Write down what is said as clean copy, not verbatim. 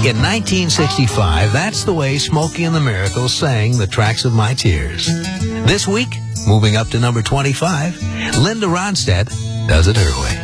in 1965, that's the way Smokey and the Miracles sang The Tracks of My Tears. This week, moving up to number 25, Linda Ronstadt does it her way.